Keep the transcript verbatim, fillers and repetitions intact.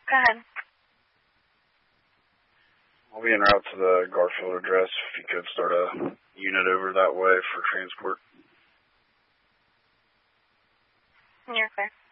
Go ahead. I'll be en route to the Garfield address. If you could start a unit over that way for transport. You're clear.